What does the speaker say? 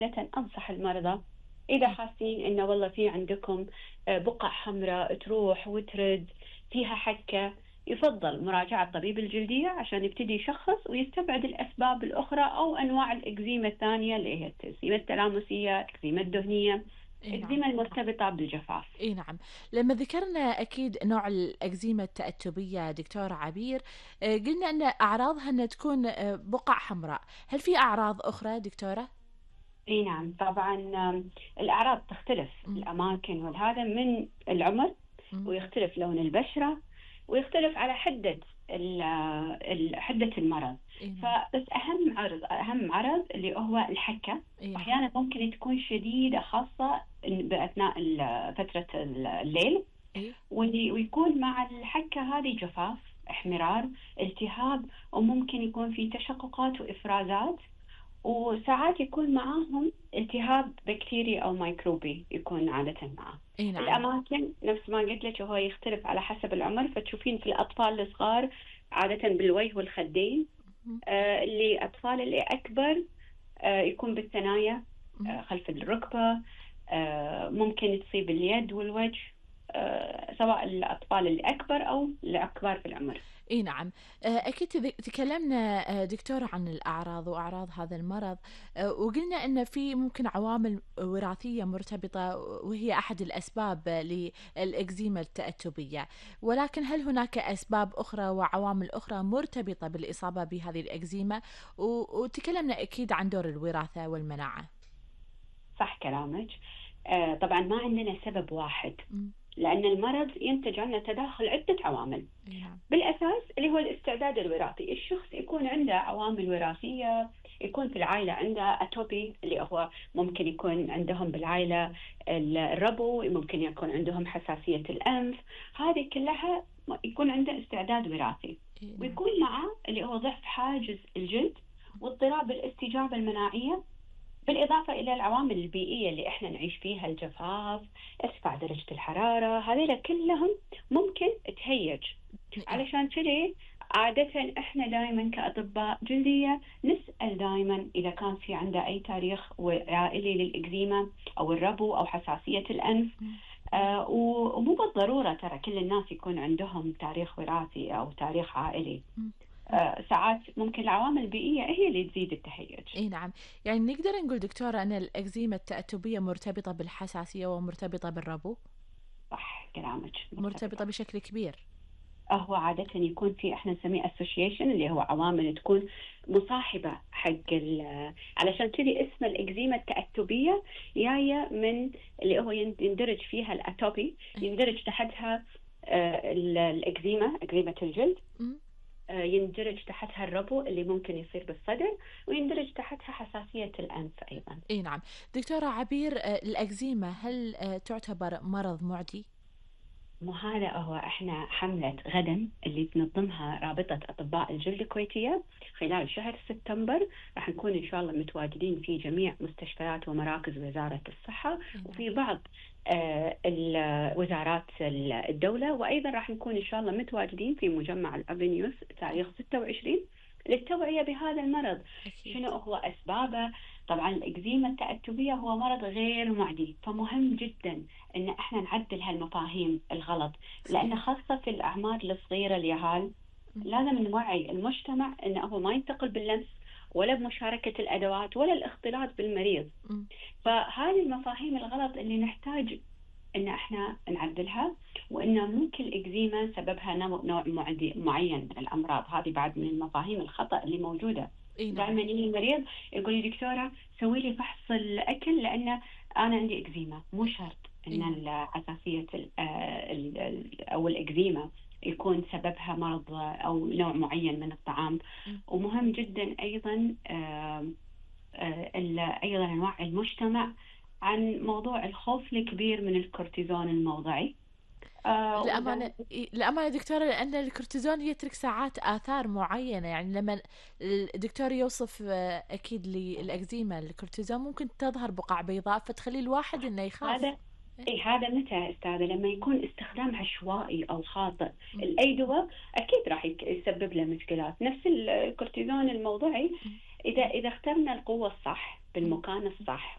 أنصح المرضى إذا حاسين إنه والله في عندكم بقع حمراء تروح وترد فيها حكة، يفضل مراجعة طبيب الجلدية عشان يبتدي يشخص ويستبعد الأسباب الأخرى أو أنواع الإكزيما الثانية اللي هي الإكزيما التلامسية، الإكزيما الدهنية، اي نعم. الإكزيما المرتبطة بالجفاف. اي نعم. لما ذكرنا اكيد نوع الاكزيما التأتبية دكتورة عبير، قلنا ان اعراضها انها تكون بقع حمراء، هل في اعراض اخرى دكتورة؟ اي نعم طبعا. الأعراض تختلف مم. الأماكن والهذا من العمر، مم. ويختلف لون البشرة، ويختلف على حدة حدة المرض. اي نعم. فبس أهم عرض اللي هو الحكة. اي نعم. أحيانا ممكن تكون شديدة خاصة بأثناء فترة الليل، اي. ويكون مع الحكة هذه جفاف، احمرار، التهاب، وممكن يكون في تشققات وإفرازات، وساعات يكون معاهم التهاب بكتيري أو ميكروبي يكون عادة معه. اي نعم. الأماكن نفس ما قلت لك هو يختلف على حسب العمر، فتشوفين في الأطفال الصغار عادة بالوجه والخدين. مم. اللي أطفال اللي أكبر يكون بالثنايا، مم. خلف الركبة، ممكن تصيب اليد والوجه، سواء الأطفال اللي أكبر أو الأكبر في العمر. اي نعم. اكيد تكلمنا دكتورة عن الاعراض واعراض هذا المرض، وقلنا ان في ممكن عوامل وراثية مرتبطة وهي احد الاسباب للاكزيما التأتبية، ولكن هل هناك اسباب اخرى وعوامل اخرى مرتبطة بالاصابة بهذه الاكزيما؟ وتكلمنا اكيد عن دور الوراثة والمناعة. صح كلامك. طبعا ما عندنا سبب واحد، مم. لأن المرض ينتج عنه تداخل عدة عوامل. اي نعم. بالأساس اللي هو الاستعداد الوراثي، الشخص يكون عنده عوامل وراثية، يكون في العائلة عنده أتوبي اللي هو ممكن يكون عندهم بالعائلة الربو، ممكن يكون عندهم حساسية الأنف، هذه كلها يكون عنده استعداد وراثي. اي نعم. ويكون معه اللي هو ضعف حاجز الجلد واضطراب الاستجابة المناعية، بالإضافة إلى العوامل البيئية اللي إحنا نعيش فيها، الجفاف، ارتفاع درجة الحرارة، هذيلا كلهم ممكن تهيج. اي. علشان كذي عادة إحنا دائما كأطباء جلدية نسأل دائما إذا كان في عنده أي تاريخ عائلي للإكزيما أو الربو أو حساسية الأنف. مم. ومو بالضرورة ترى كل الناس يكون عندهم تاريخ وراثي أو تاريخ عائلي. مم. ساعات ممكن العوامل البيئية هي اللي تزيد التهيج. اي نعم. يعني نقدر نقول دكتورة ان الاكزيما التأتبية مرتبطة بالحساسية ومرتبطة بالربو، صح كلامك، مرتبطة مرتبطة. بشكل كبير. هو عادة يكون في احنا نسميه association، اللي هو عوامل تكون مصاحبة حق علشان كذي اسم الإكزيما التأتبية جاية من اللي هو يندرج فيها الأتوبي، يندرج تحتها الإكزيما، إكزيمة الجلد، مم. يندرج تحتها الربو اللي ممكن يصير بالصدر، ويندرج تحتها حساسية الأنف أيضا. اي نعم. دكتورة عبير، الأكزيما هل تعتبر مرض معدي؟ مو هذا هو احنا حملة غدا اللي تنظمها رابطة أطباء الجلد الكويتية خلال شهر سبتمبر. راح نكون إن شاء الله متواجدين في جميع مستشفيات ومراكز وزارة الصحة، اي نعم. وفي بعض وزارات الدولة، وأيضا راح نكون إن شاء الله متواجدين في مجمع الأفنيوس تاريخ 26 للتوعية بهذا المرض. أكيد. شنو هو أسبابه؟ طبعا الإكزيما التأتبية هو مرض غير معدي، فمهم جدا إن إحنا نعدل هالمفاهيم الغلط، لأن صحيح. خاصة في الأعمار الصغيرة اليهال مم. لازم نوعي المجتمع إنه هو ما ينتقل باللمس ولا بمشاركة الأدوات ولا الاختلاط بالمريض. مم. فهذه المفاهيم الغلط اللي نحتاج إن إحنا نعدلها، وإنه ممكن الإكزيما سببها نوع معين من الأمراض. هذه بعد من المفاهيم الخطأ اللي موجودة. اي نعم. دائما يجي المريض يقول لي دكتورة سوي لي فحص الأكل لأن أنا عندي إكزيما. مو شرط اي إن نعم. الحساسية أو الإكزيما يكون سببها مرض أو نوع معين من الطعام. مم. ومهم جدا أيضا أيضا نوعي المجتمع عن موضوع الخوف الكبير من الكورتيزون الموضعي. للأمانة للأمانة دكتورة، لأن الكورتيزون يترك ساعات آثار معينة، يعني لما الدكتور يوصف أكيد للأكزيما الكورتيزون ممكن تظهر بقع بيضاء فتخلي الواحد إنه يخاف. هذا هذا متى أستاذة؟ لما يكون استخدام عشوائي أو خاطئ. م- الأي دواء أكيد راح يسبب له مشكلات، نفس الكورتيزون الموضعي. م- إذا اخترنا القوة الصح م- بالمكان الصح